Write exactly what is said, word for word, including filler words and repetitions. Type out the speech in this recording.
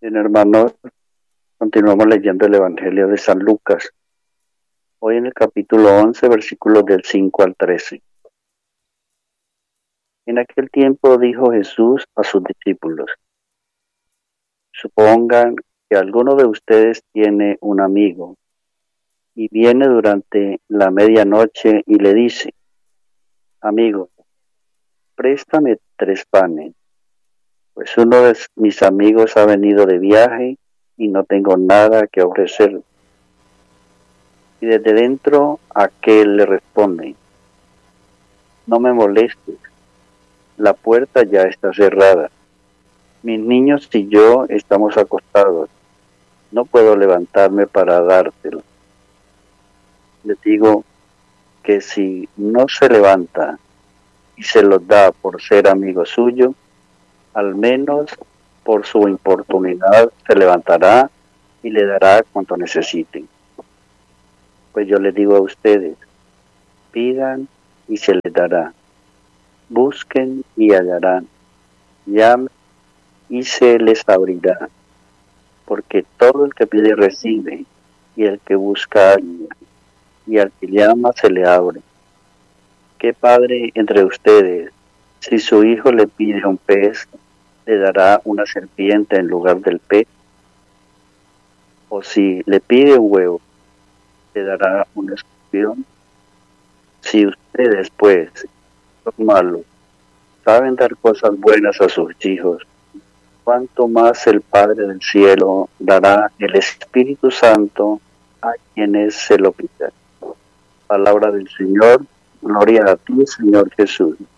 Bien, hermanos, continuamos leyendo el Evangelio de San Lucas. Hoy en el capítulo once, versículos del cinco al trece. En aquel tiempo dijo Jesús a sus discípulos: Supongan que alguno de ustedes tiene un amigo y viene durante la medianoche y le dice: Amigo, préstame tres panes, pues uno de mis amigos ha venido de viaje y no tengo nada que ofrecerle. Y desde dentro aquel le responde: No me molestes, la puerta ya está cerrada. Mis niños y yo estamos acostados, no puedo levantarme para dártelo. Les digo que si no se levanta y se los da por ser amigo suyo, al menos por su importunidad se levantará y le dará cuanto necesiten. Pues yo les digo a ustedes: pidan y se les dará, busquen y hallarán, llamen y se les abrirá, porque todo el que pide recibe, y el que busca halla, y al que llama se le abre. ¿Qué padre entre ustedes, si su hijo le pide un pez, le dará una serpiente en lugar del pez? ¿O si le pide un huevo, le dará un escorpión? Si ustedes, pues, son malos, saben dar cosas buenas a sus hijos, ¿cuánto más el Padre del cielo dará el Espíritu Santo a quienes se lo pidan? Palabra del Señor. Gloria a ti, Señor Jesús.